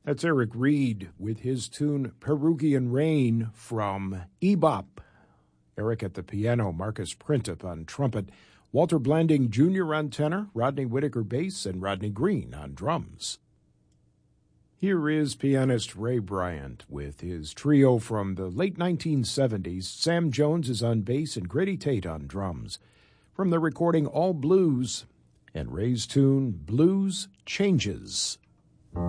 That's Eric Reed with his tune Perugian Rain from Ebop. Eric at the piano, Marcus Printup on trumpet, Walter Blanding Jr. on tenor, Rodney Whitaker bass, and Rodney Green on drums. Here is pianist Ray Bryant with his trio from the late 1970s. Sam Jones is on bass and Grady Tate on drums. From the recording All Blues and Ray's tune Blues Changes.